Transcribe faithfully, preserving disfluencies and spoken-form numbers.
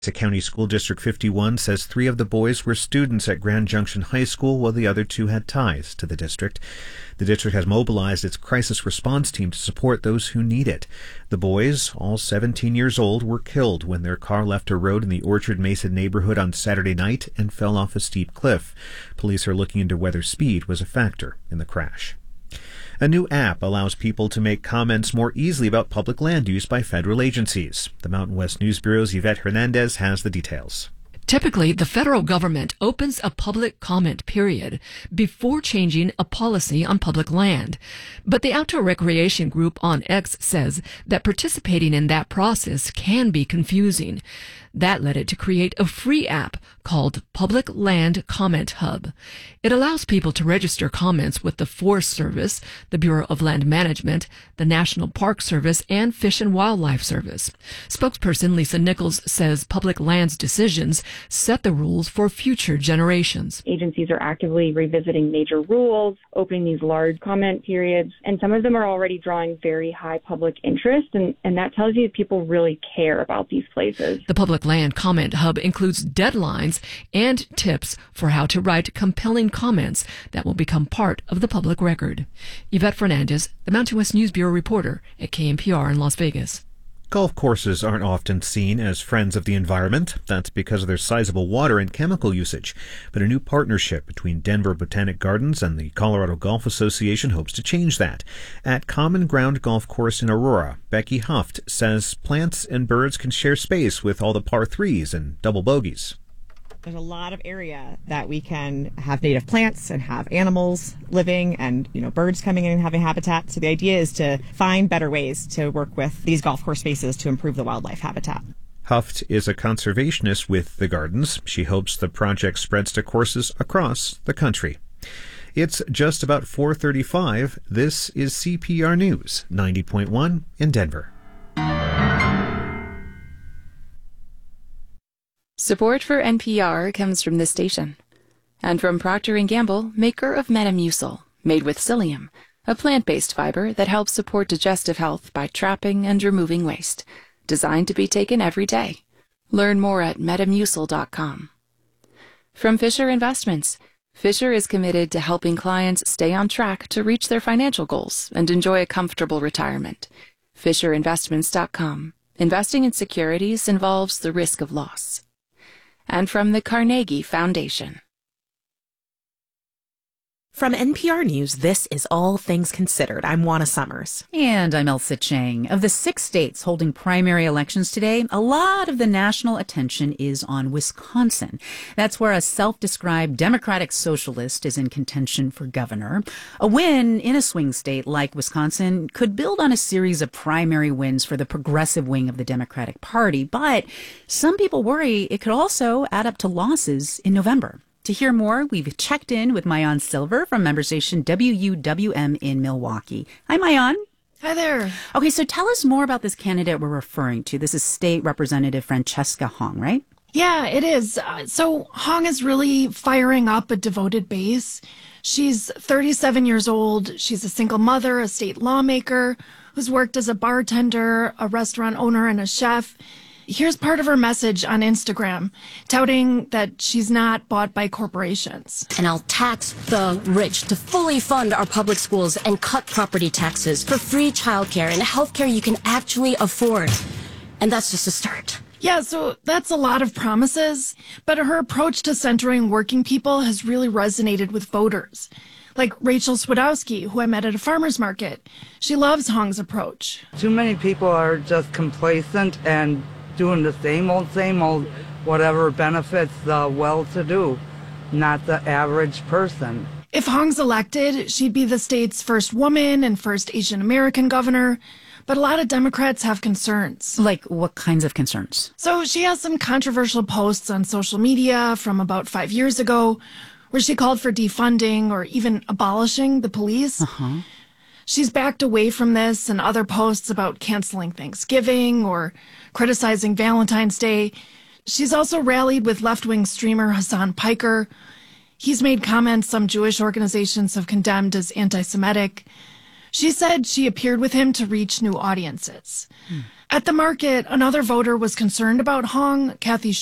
The County School District fifty-one says three of the boys were students at Grand Junction High School, while the other two had ties to the district. The district has mobilized its crisis response team to support those who need it. The boys, all seventeen years old, were killed when their car left a road in the Orchard Mesa neighborhood on Saturday night and fell off a steep cliff. Police are looking into whether speed was a factor in the crash. A new app allows people to make comments more easily about public land use by federal agencies. The Mountain West News Bureau's Yvette Hernandez has the details. Typically, the federal government opens a public comment period before changing a policy on public land. But the Outdoor Recreation Group on X says that participating in that process can be confusing. That led it to create a free app called Public Land Comment Hub. It allows people to register comments with the Forest Service, the Bureau of Land Management, the National Park Service, and Fish and Wildlife Service. Spokesperson Lisa Nichols says public lands decisions set the rules for future generations. Agencies are actively revisiting major rules, opening these large comment periods, and some of them are already drawing very high public interest, and, and that tells you that people really care about these places. The Public Land Comment Hub includes deadlines and tips for how to write compelling comments that will become part of the public record. Yvette Fernandez, the Mountain West News Bureau reporter at K M P R in Las Vegas. Golf courses aren't often seen as friends of the environment. That's because of their sizable water and chemical usage. But a new partnership between Denver Botanic Gardens and the Colorado Golf Association hopes to change that. At Common Ground Golf Course in Aurora, Becky Huft says plants and birds can share space with all the par threes and double bogeys. There's a lot of area that we can have native plants and have animals living and, you know, birds coming in and having habitat. So the idea is to find better ways to work with these golf course spaces to improve the wildlife habitat. Huft is a conservationist with the gardens. She hopes the project spreads to courses across the country. It's just about four thirty-five. This is C P R News, ninety point one in Denver. Support for N P R comes from this station and from Procter and Gamble, maker of Metamucil, made with psyllium, a plant-based fiber that helps support digestive health by trapping and removing waste, designed to be taken every day. Learn more at metamucil dot com. From Fisher Investments, Fisher is committed to helping clients stay on track to reach their financial goals and enjoy a comfortable retirement. fisher investments dot com. Investing in securities involves the risk of loss. And from the Carnegie Foundation. From N P R News, this is All Things Considered. I'm Juana Summers. And I'm Elsa Chang. Of the six states holding primary elections today, a lot of the national attention is on Wisconsin. That's where a self-described Democratic socialist is in contention for governor. A win in a swing state like Wisconsin could build on a series of primary wins for the progressive wing of the Democratic Party, but some people worry it could also add up to losses in November. To hear more, we've checked in with Maayan Silver from member station W U W M in Milwaukee. Hi, Maayan. Hi there. Okay, so tell us more about this candidate we're referring to. This is State Representative Francesca Hong, right? Yeah, it is. Uh, so Hong is really firing up a devoted base. She's thirty-seven years old. She's a single mother, a state lawmaker who's worked as a bartender, a restaurant owner, and a chef. Here's part of her message on Instagram, touting that she's not bought by corporations. And I'll tax the rich to fully fund our public schools and cut property taxes for free childcare and healthcare you can actually afford. And that's just a start. Yeah, so that's a lot of promises, but her approach to centering working people has really resonated with voters. Like Rachel Swidowski, who I met at a farmer's market. She loves Hong's approach. Too many people are just complacent and doing the same old, same old, whatever benefits the well-to-do, not the average person. If Hong's elected, she'd be the state's first woman and first Asian American governor. But a lot of Democrats have concerns. Like what kinds of concerns? So she has some controversial posts on social media from about five years ago where she called for defunding or even abolishing the police. Uh-huh. She's backed away from this and other posts about canceling Thanksgiving or criticizing Valentine's Day. She's also rallied with left-wing streamer Hassan Piker. He's made comments some Jewish organizations have condemned as anti-Semitic. She said she appeared with him to reach new audiences. Hmm. At the market, another voter was concerned about Hong. Kathy